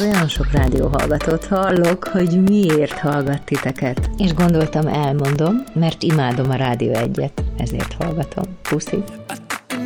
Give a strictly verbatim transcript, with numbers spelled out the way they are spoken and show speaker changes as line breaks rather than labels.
olyan sok rádióhallgatót hallok, hogy miért hallgat titeket. És gondoltam, elmondom, mert imádom a Rádió Egyet, ezért hallgatom. Puszi!